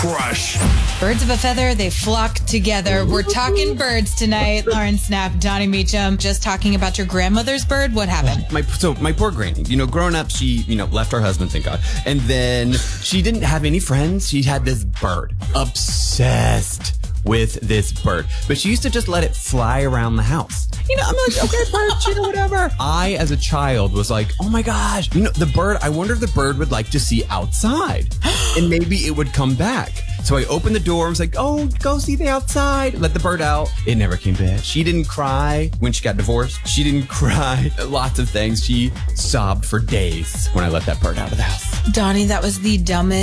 crush. Birds of a feather, they flock together. We're talking birds tonight. Lauren Snap, Donnie Meacham, just talking about your grandmother's bird. What happened? My poor granny, growing up, she, left her husband, thank God. And then she didn't have any friends. She had this bird. Obsessed with this bird. But she used to just let it fly around the house. I'm like, okay, bird, whatever. I, as a child, was like, oh my gosh, the bird, I wonder if the bird would like to see outside. And maybe it would come back. So I opened the door and was like, oh, go see the outside. Let the bird out. It never came back. She didn't cry when she got divorced. She didn't cry. Lots of things. She sobbed for days when I let that bird out of the house. Donnie, that was the dumbest